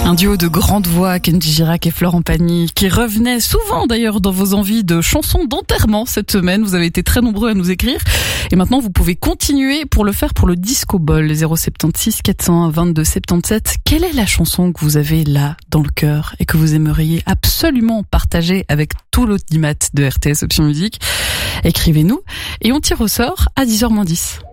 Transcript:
Un duo de grandes voix, Kenji Girac et Florent Pagny, qui revenait souvent d'ailleurs dans vos envies de chansons d'enterrement cette semaine. Vous avez été très nombreux à nous écrire. Et maintenant, vous pouvez continuer pour le faire pour le Disco Ball, 076 401 22 77. Quelle est la chanson que vous avez là dans le cœur et que vous aimeriez absolument partager avec tout l'audimat de RTS Option Musique? Écrivez-nous et on tire au sort à 10h-10.